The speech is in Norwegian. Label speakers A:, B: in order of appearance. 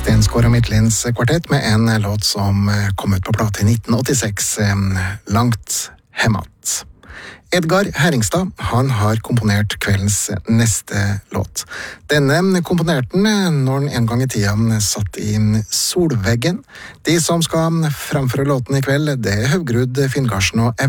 A: Stensgaard og Midtlins kvartett med en låt som kom ut på plate i 1986, Langt hemmat. Edgar Herringstad, han har komponert kveldens neste låt. Denne komponerte han når han en gang i tiden satt i Solveggen. De som skal framføre låten i kveld, det er Haugerud, Finngarsen og